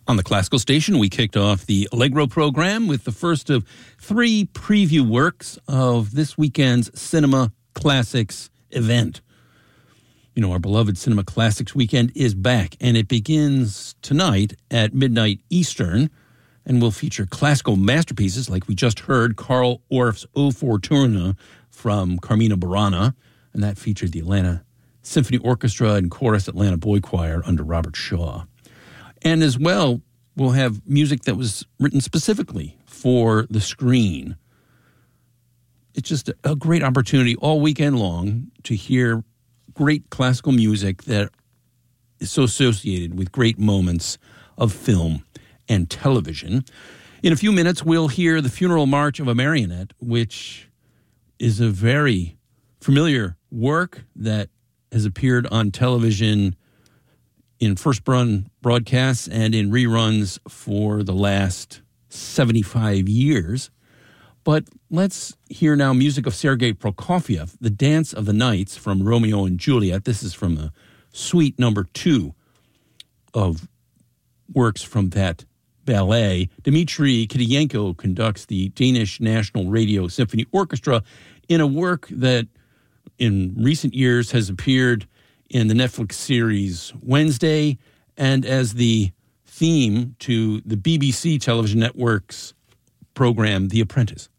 On the Classical Station, we kicked off the Allegro program with the first of 3 preview works of this weekend's Cinema Classics event. You know, our beloved Cinema Classics weekend is back, and it begins tonight at midnight Eastern, and will feature classical masterpieces like we just heard Carl Orff's O Fortuna from Carmina Burana, and that featured the Atlanta Symphony Orchestra and Chorus Atlanta Boy Choir under Robert Shaw. And as well, we'll have music that was written specifically for the screen. It's just a great opportunity all weekend long to hear great classical music that is so associated with great moments of film and television. In a few minutes, we'll hear the Funeral March of a Marionette, which is a very familiar work that has appeared on television in first-run broadcasts and in reruns for the last 75 years. But let's hear now music of Sergei Prokofiev, The Dance of the Knights from Romeo and Juliet. This is from the suite number 2 of works from that ballet. Dmitry Kiriyenko conducts the Danish National Radio Symphony Orchestra in a work that in recent years has appeared in the Netflix series Wednesday, and as the theme to the BBC television network's program, The Apprentice.